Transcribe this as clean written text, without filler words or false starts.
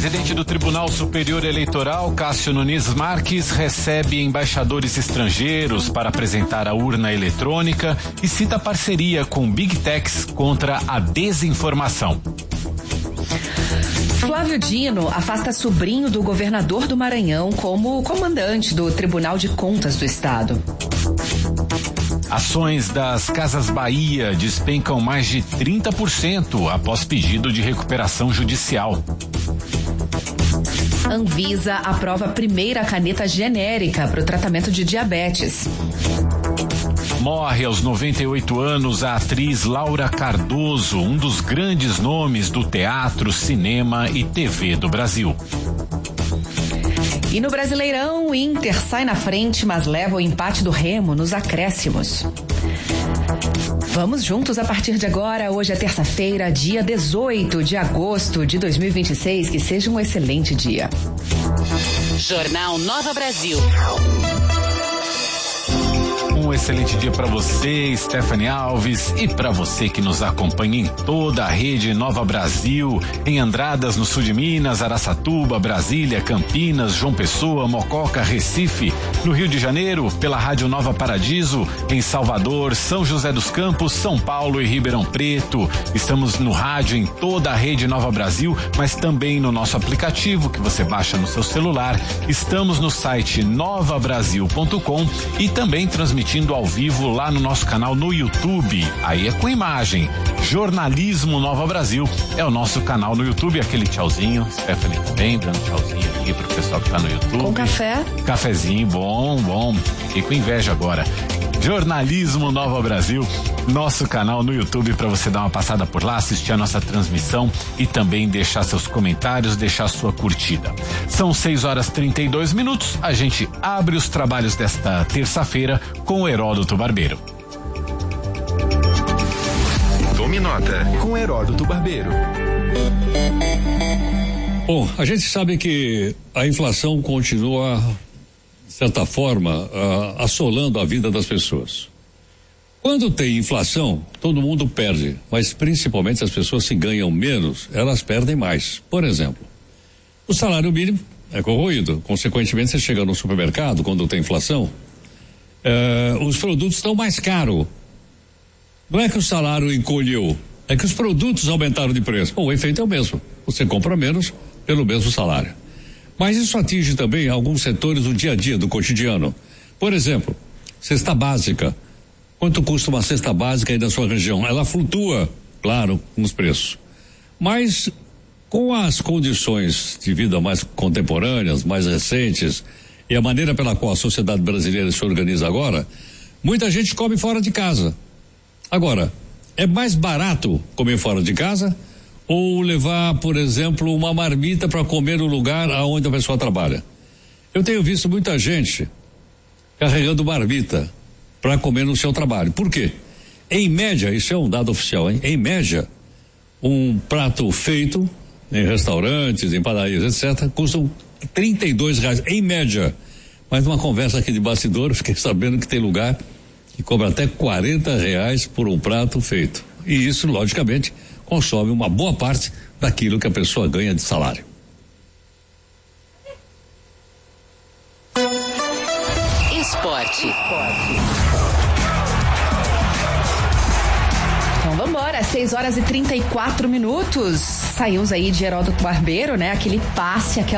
presidente do Tribunal Superior Eleitoral, Cássio Nunes Marques, recebe embaixadores estrangeiros para apresentar a urna eletrônica e cita parceria com Big Techs contra a desinformação. Flávio Dino afasta sobrinho do governador do Maranhão como comandante do Tribunal de Contas do Estado. Ações das Casas Bahia despencam mais de 30% após pedido de recuperação judicial. Anvisa aprova a primeira caneta genérica para o tratamento de diabetes. Morre aos 98 anos a atriz Laura Cardoso, um dos grandes nomes do teatro, cinema e TV do Brasil. E no Brasileirão, o Inter sai na frente, mas leva o empate do Remo nos acréscimos. Vamos juntos a partir de agora. Hoje é terça-feira, dia 18 de agosto de 2026. Que seja um excelente dia. Jornal Nova Brasil. Um excelente dia para você, Stephanie Alves, e para você que nos acompanha em toda a rede Nova Brasil, em Andradas, no sul de Minas, Araçatuba, Brasília, Campinas, João Pessoa, Mococa, Recife, no Rio de Janeiro, pela Rádio Nova Paradiso, em Salvador, São José dos Campos, São Paulo e Ribeirão Preto. Estamos no rádio em toda a rede Nova Brasil, mas também no nosso aplicativo que você baixa no seu celular. Estamos no site novabrasil.com e também transmitindo ao vivo lá no nosso canal no YouTube. Aí é com imagem. Jornalismo Nova Brasil é o nosso canal no YouTube. Aquele tchauzinho, Stephanie também dando tchauzinho aqui pro pessoal que tá no YouTube. Com café? Cafezinho, bom. Fiquei com inveja agora. Jornalismo Nova Brasil, nosso canal no YouTube, para você dar uma passada por lá, assistir a nossa transmissão e também deixar seus comentários, deixar sua curtida. São 6h32. A gente abre os trabalhos desta terça-feira com o Heródoto Barbeiro. Tome nota com Heródoto Barbeiro. Bom, a gente sabe que a inflação continua, de certa forma, assolando a vida das pessoas. Quando tem inflação, todo mundo perde, mas principalmente as pessoas que ganham menos, elas perdem mais. Por exemplo, o salário mínimo é corroído, consequentemente você chega no supermercado, quando tem inflação, os produtos estão mais caros. Não é que o salário encolheu, é que os produtos aumentaram de preço. Bom, o efeito é o mesmo, você compra menos pelo mesmo salário. Mas isso atinge também alguns setores do dia a dia, do cotidiano. Por exemplo, cesta básica. Quanto custa uma cesta básica aí na sua região? Ela flutua, claro, com os preços. Mas com as condições de vida mais contemporâneas, mais recentes, e a maneira pela qual a sociedade brasileira se organiza agora, muita gente come fora de casa. Agora, é mais barato comer fora de casa ou levar, por exemplo, uma marmita para comer no lugar aonde a pessoa trabalha? Eu tenho visto muita gente carregando marmita para comer no seu trabalho. Por quê? Em média, isso é um dado oficial, hein? Em média, um prato feito em restaurantes, em padarias, etc., custa R$32, em média. Mas numa conversa aqui de bastidor, eu fiquei sabendo que tem lugar que cobra até R$40 por um prato feito. E isso, logicamente, consome uma boa parte daquilo que a pessoa ganha de salário. Esporte. Então vamos embora, 6h34. Saímos aí de Heródoto Barbeiro, né? Aquele passe, aquela